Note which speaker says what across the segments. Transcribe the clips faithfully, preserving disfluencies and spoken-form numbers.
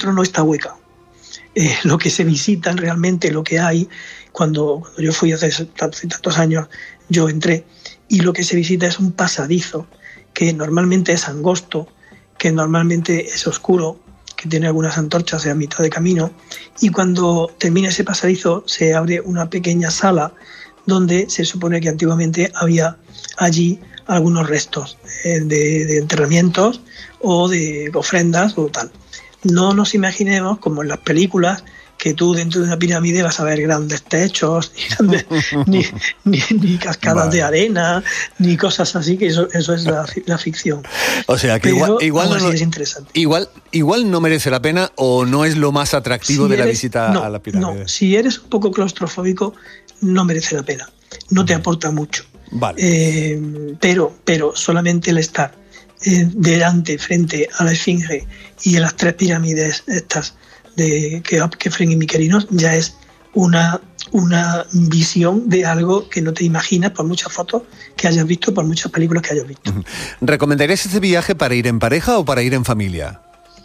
Speaker 1: no está hueca. Eh, lo que se visitan realmente, lo que hay, cuando, cuando yo fui hace, hace tantos años, yo entré, y lo que se visita es un pasadizo que normalmente es angosto, que normalmente es oscuro, que tiene algunas antorchas a mitad de camino, y cuando termina ese pasadizo se abre una pequeña sala donde se supone que antiguamente había allí algunos restos eh, de, de enterramientos o de ofrendas o tal. No nos imaginemos, como en las películas, que tú dentro de una pirámide vas a ver grandes techos, ni, grandes, ni, ni, ni cascadas vale. de arena, ni cosas así, que eso, eso es la, la ficción.
Speaker 2: O sea, que
Speaker 1: Pero,
Speaker 2: igual, igual, no,
Speaker 1: es interesante.
Speaker 2: Igual, igual no merece la pena o no es lo más atractivo si de eres, la visita
Speaker 1: no,
Speaker 2: a la pirámide.
Speaker 1: No, si eres un poco claustrofóbico, no merece la pena. No te aporta mucho.
Speaker 2: Vale.
Speaker 1: Eh, pero, pero solamente el estar eh, delante, frente a la Esfinge y a las tres pirámides estas de Kefren y Miquerinos ya es una, una visión de algo que no te imaginas por muchas fotos que hayas visto, por muchas películas que hayas visto.
Speaker 2: ¿Recomendarías este viaje para ir en pareja o para ir en familia?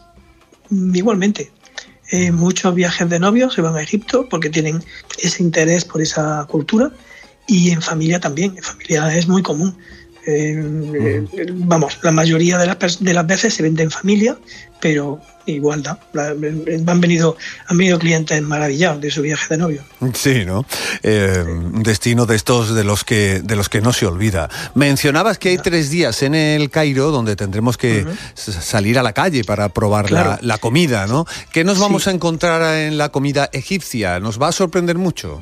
Speaker 1: Igualmente. Eh, muchos viajes de novios se van a Egipto porque tienen ese interés por esa cultura, y en familia también. En familia es muy común. Eh, uh-huh. eh, vamos, la mayoría de las, de las veces se vende en familia, pero igual da. La, han, venido, han venido clientes maravillados de su viaje de novio.
Speaker 2: Sí, ¿no? Eh, un destino de estos de los que de los que no se olvida. Mencionabas que hay tres días en el Cairo donde tendremos que uh-huh. salir a la calle para probar claro. la, la comida, ¿no? ¿Qué nos vamos sí. a encontrar en la comida egipcia? ¿Nos va a sorprender mucho?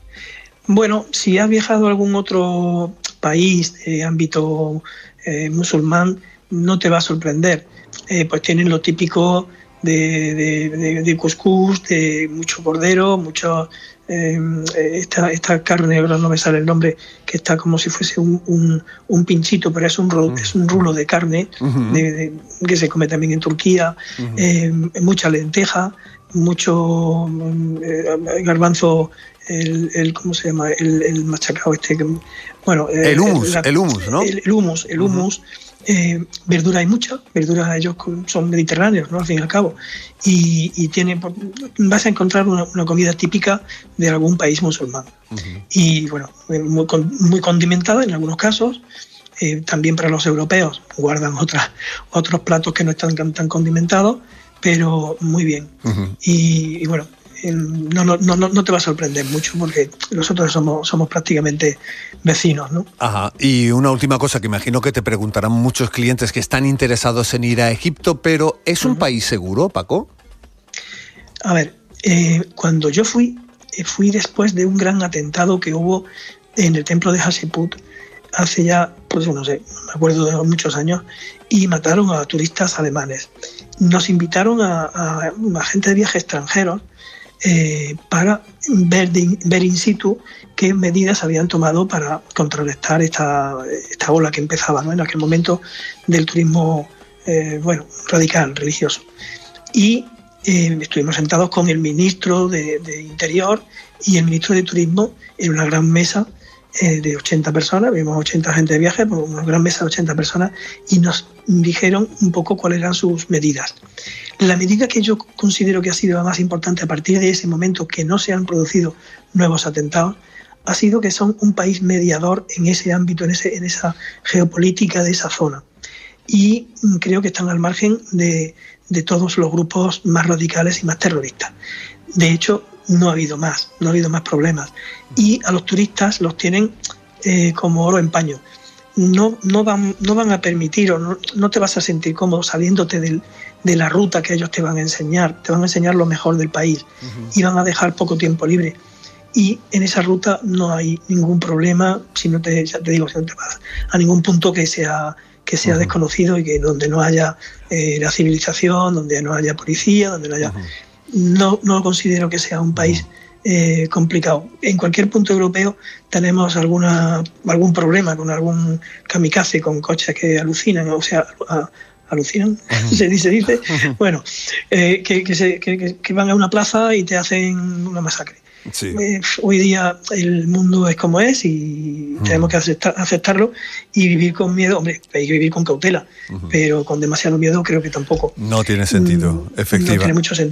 Speaker 1: Bueno, si has viajado a algún otro país de ámbito eh, musulmán, no te va a sorprender. Eh, pues tienen lo típico de, de, de, de cuscús, de mucho cordero, mucho eh, esta, esta carne, ahora no me sale el nombre, que está como si fuese un, un, un pinchito, pero es un, rulo, uh-huh. es un rulo de carne uh-huh. de, de, que se come también en Turquía, uh-huh. eh, mucha lenteja, mucho eh, garbanzo, el, el ¿cómo se llama? El, el machacado este, que, bueno,
Speaker 2: el hummus, el, el hummus, ¿no?
Speaker 1: El, el hummus, el hummus. Uh-huh. Eh, verdura hay mucha, verdura ellos son mediterráneos, ¿no? Al fin y al cabo, y, y tiene, vas a encontrar una, una comida típica de algún país musulmán. Uh-huh. Y bueno, muy, muy condimentada en algunos casos. Eh, también para los europeos guardan otras, otros platos que no están tan, tan condimentados, pero muy bien. Uh-huh. y, y bueno, No, no, no, no te va a sorprender mucho porque nosotros somos, somos prácticamente vecinos, ¿no?
Speaker 2: Ajá. Y una última cosa que imagino que te preguntarán muchos clientes que están interesados en ir a Egipto, pero ¿es un uh-huh. país seguro, Paco?
Speaker 1: A ver, eh, cuando yo fui, eh, fui después de un gran atentado que hubo en el templo de Hatshepsut hace ya, pues no sé, me acuerdo de muchos años, y mataron a turistas alemanes. Nos invitaron a, a, a gente de viaje extranjeros Eh, para ver, de, ver in situ qué medidas habían tomado para contrarrestar esta, esta ola que empezaba, ¿no? En aquel momento del turismo eh, bueno, radical, religioso. Y eh, estuvimos sentados con el ministro de, de Interior y el ministro de Turismo en una gran mesa eh, de ochenta personas, vimos ochenta gente de viaje, pues una gran mesa de ochenta personas, y nos dijeron un poco cuáles eran sus medidas. La medida que yo considero que ha sido la más importante a partir de ese momento, que no se han producido nuevos atentados, ha sido que son un país mediador en ese ámbito, en, ese, en esa geopolítica de esa zona. Y creo que están al margen de, de todos los grupos más radicales y más terroristas. De hecho, no ha habido más, no ha habido más problemas. Y a los turistas los tienen eh, como oro en paño. No, no, van, no van a permitir o no, no te vas a sentir cómodo saliéndote del, de la ruta que ellos te van a enseñar. Te van a enseñar lo mejor del país uh-huh. y van a dejar poco tiempo libre. Y en esa ruta no hay ningún problema, si no te, ya te digo, si no te vas a ningún punto que sea, que sea uh-huh. desconocido y que donde no haya eh, la civilización, donde no haya policía, donde no haya... Uh-huh. No, no considero que sea un país eh, complicado. En cualquier punto europeo tenemos alguna algún problema con algún kamikaze, con coches que alucinan, o sea, a, alucinan, uh-huh. se dice, dice. Uh-huh. Bueno, eh, que, que, se, que, que van a una plaza y te hacen una masacre.
Speaker 2: Sí.
Speaker 1: Eh, hoy día el mundo es como es y uh-huh. tenemos que aceptar, aceptarlo y vivir con miedo. Hombre, hay que vivir con cautela, uh-huh. pero con demasiado miedo creo que tampoco.
Speaker 2: No tiene sentido,
Speaker 1: mm,
Speaker 2: efectivamente.
Speaker 1: No tiene mucho sentido.